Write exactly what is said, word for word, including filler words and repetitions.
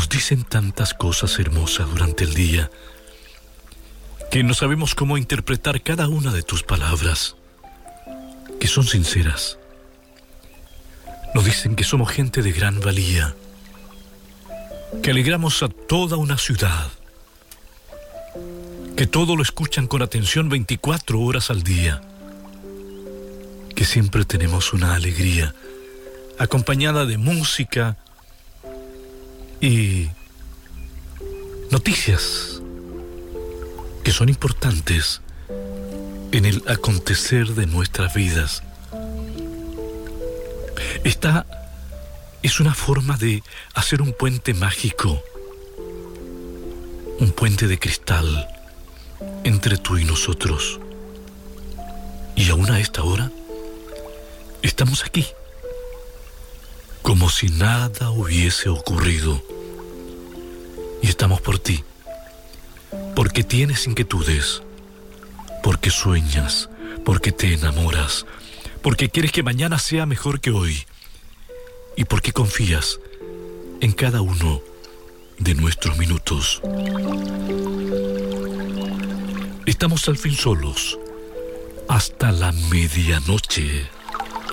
nos dicen tantas cosas hermosas durante el día que no sabemos cómo interpretar cada una de tus palabras, que son sinceras. Nos dicen que somos gente de gran valía, que alegramos a toda una ciudad, que todo lo escuchan con atención veinticuatro horas al día, que siempre tenemos una alegría acompañada de música y noticias que son importantes en el acontecer de nuestras vidas. Esta es una forma de hacer un puente mágico, un puente de cristal entre tú y nosotros. Y aún a esta hora estamos aquí, como si nada hubiese ocurrido. Y estamos por ti, porque tienes inquietudes, porque sueñas, porque te enamoras, porque quieres que mañana sea mejor que hoy, y porque confías en cada uno de nuestros minutos. Estamos al fin solos, hasta la medianoche.